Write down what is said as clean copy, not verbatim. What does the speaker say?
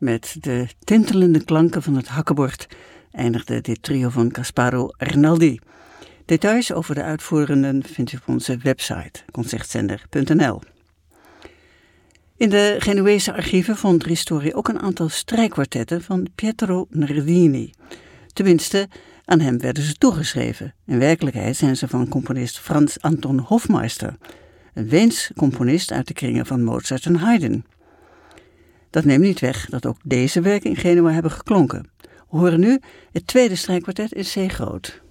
Met de tintelende klanken van het hakkenbord eindigde dit trio van Gasparo Arnaldi. Details over de uitvoerenden vindt u op onze website concertzender.nl. In de Genuese archieven vond Ristori ook een aantal strijkkwartetten van Pietro Nardini. Tenminste, aan hem werden ze toegeschreven. In werkelijkheid zijn ze van componist Franz Anton Hofmeister, een Weens componist uit de kringen van Mozart en Haydn. Dat neemt niet weg dat ook deze werken in Genua hebben geklonken. We horen nu het tweede strijkkwartet in C groot.